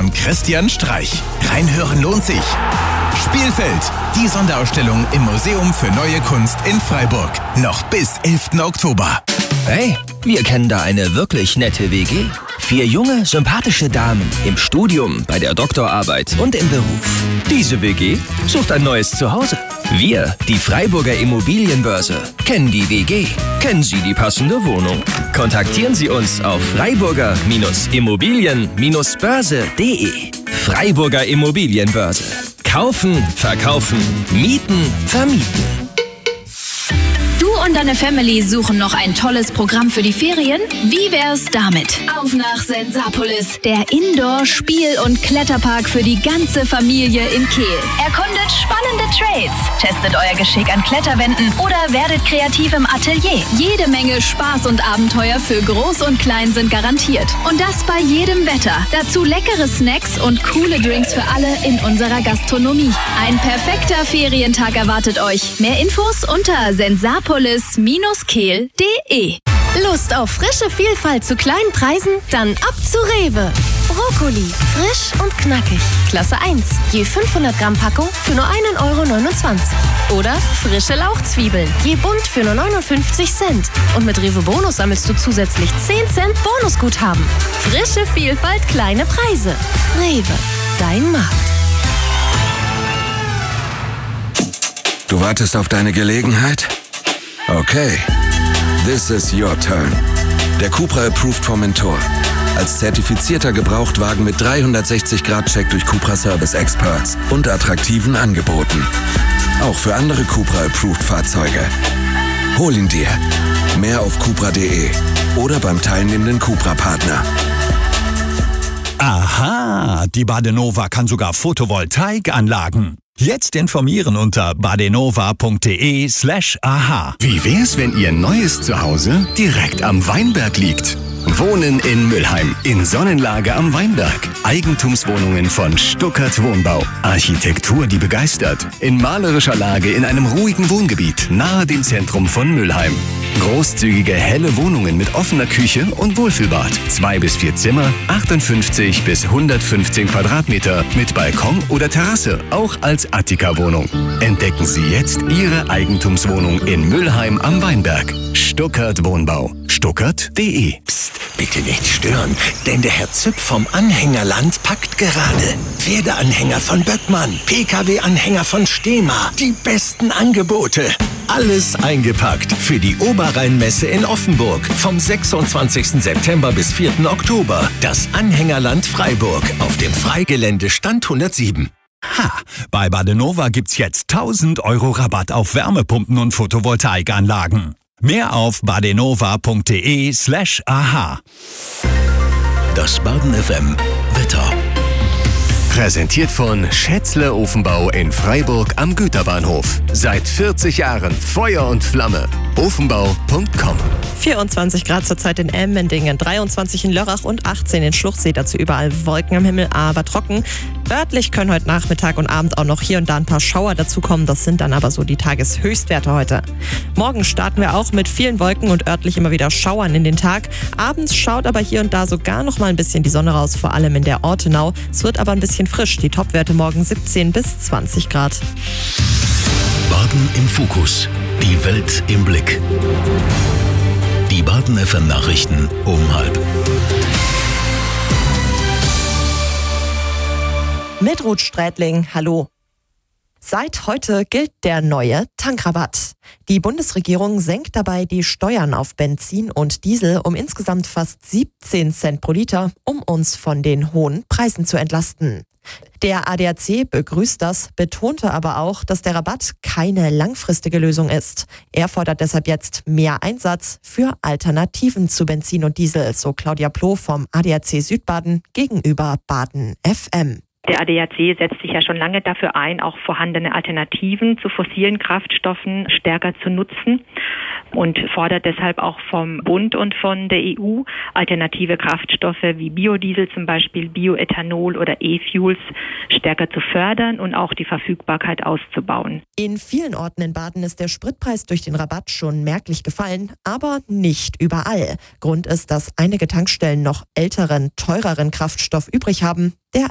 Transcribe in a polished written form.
von Christian Streich. Reinhören lohnt sich. Spielfeld, die Sonderausstellung im Museum für Neue Kunst in Freiburg. Noch bis 11. Oktober. Hey, wir kennen da eine wirklich nette WG. 4 junge, sympathische Damen im Studium, bei der Doktorarbeit und im Beruf. Diese WG sucht ein neues Zuhause. Wir, die Freiburger Immobilienbörse, kennen die WG. Kennen Sie die passende Wohnung? Kontaktieren Sie uns auf freiburger-immobilien-börse.de. Freiburger Immobilienbörse. Kaufen, verkaufen, mieten, vermieten. Du und deine Family suchen noch ein tolles Programm für die Ferien? Wie wär's damit? Auf nach Sensapolis, der Indoor-Spiel- und Kletterpark für die ganze Familie in Kehl. Erkundet spannende Trails, testet euer Geschick an Kletterwänden oder werdet kreativ im Atelier. Jede Menge Spaß und Abenteuer für Groß und Klein sind garantiert. Und das bei jedem Wetter. Dazu leckere Snacks und coole Drinks für alle in unserer Gastronomie. Ein perfekter Ferientag erwartet euch. Mehr Infos unter sensapolis-kehl.de. Lust auf frische Vielfalt zu kleinen Preisen? Dann ab zu Rewe. Brokkoli, frisch und knackig. Klasse 1, je 500 Gramm Packung für nur 1,29 €. Oder frische Lauchzwiebeln, je bunt für nur 59 Cent. Und mit Rewe Bonus sammelst du zusätzlich 10 Cent Bonusguthaben. Frische Vielfalt, kleine Preise. Rewe, dein Markt. Du wartest auf deine Gelegenheit? Okay. This is your turn. Der Cupra Approved Formentor. Als zertifizierter Gebrauchtwagen mit 360-Grad-Check durch Cupra Service Experts und attraktiven Angeboten. Auch für andere Cupra Approved Fahrzeuge. Hol ihn dir. Mehr auf cupra.de oder beim teilnehmenden Cupra-Partner. Aha, die Badenova kann sogar Photovoltaikanlagen. Jetzt informieren unter badenova.de/aha. Wie wär's, wenn Ihr neues Zuhause direkt am Weinberg liegt? Wohnen in Mülheim, in Sonnenlage am Weinberg. Eigentumswohnungen von Stuckert Wohnbau. Architektur, die begeistert. In malerischer Lage in einem ruhigen Wohngebiet, nahe dem Zentrum von Mülheim. Großzügige, helle Wohnungen mit offener Küche und Wohlfühlbad. 2 bis 4 Zimmer, 58 bis 115 Quadratmeter mit Balkon oder Terrasse, auch als Attika-Wohnung. Entdecken Sie jetzt Ihre Eigentumswohnung in Mülheim am Weinberg. Stuckert Wohnbau. Stuckert.de. Psst, bitte nicht stören, denn der Herr Züpp vom Anhängerland packt gerade. Pferdeanhänger von Böckmann, Pkw-Anhänger von Stehma. Die besten Angebote. Alles eingepackt für die Oberrheinmesse in Offenburg vom 26. September bis 4. Oktober. Das Anhängerland Freiburg auf dem Freigelände Stand 107. Ha! Bei Badenova gibt's jetzt 1.000 € Rabatt auf Wärmepumpen und Photovoltaikanlagen. Mehr auf badenova.de/aha. Das Baden FM Wetter. Präsentiert von Schätzle Ofenbau in Freiburg am Güterbahnhof. Seit 40 Jahren Feuer und Flamme. Ofenbau.com. 24 Grad zurzeit in Emmendingen, 23 in Lörrach und 18 in Schluchsee. Dazu überall Wolken am Himmel, aber trocken. Örtlich können heute Nachmittag und Abend auch noch hier und da ein paar Schauer dazukommen. Das sind dann aber so die Tageshöchstwerte heute. Morgen starten wir auch mit vielen Wolken und örtlich immer wieder Schauern in den Tag. Abends schaut aber hier und da sogar noch mal ein bisschen die Sonne raus, vor allem in der Ortenau. Es wird aber ein bisschen frisch. Die Topwerte morgen 17 bis 20 Grad. Baden im Fokus. Die Welt im Blick. Die Baden FM Nachrichten um 12:30. Mit Ruth Strätling, hallo. Seit heute gilt der neue Tankrabatt. Die Bundesregierung senkt dabei die Steuern auf Benzin und Diesel um insgesamt fast 17 Cent pro Liter, um uns von den hohen Preisen zu entlasten. Der ADAC begrüßt das, betonte aber auch, dass der Rabatt keine langfristige Lösung ist. Er fordert deshalb jetzt mehr Einsatz für Alternativen zu Benzin und Diesel, so Claudia Ploh vom ADAC Südbaden gegenüber Baden FM. Der ADAC setzt sich ja schon lange dafür ein, auch vorhandene Alternativen zu fossilen Kraftstoffen stärker zu nutzen und fordert deshalb auch vom Bund und von der EU alternative Kraftstoffe wie Biodiesel zum Beispiel, Bioethanol oder E-Fuels stärker zu fördern und auch die Verfügbarkeit auszubauen. In vielen Orten in Baden ist der Spritpreis durch den Rabatt schon merklich gefallen, aber nicht überall. Grund ist, dass einige Tankstellen noch älteren, teureren Kraftstoff übrig haben. Der